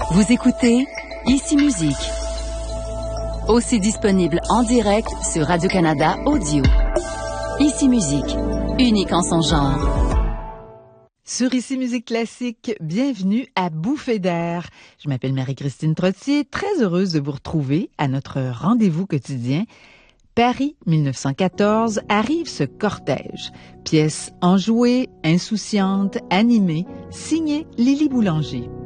Vous écoutez Ici Musique, aussi disponible en direct sur Radio-Canada Audio. Ici Musique, unique en son genre. Sur Ici Musique Classique, bienvenue à Bouffée d'air. Je m'appelle Marie-Christine Trottier, très heureuse de vous retrouver à notre rendez-vous quotidien. Paris 1914 arrive ce cortège, pièce enjouée, insouciante, animée, signée Lily Boulanger.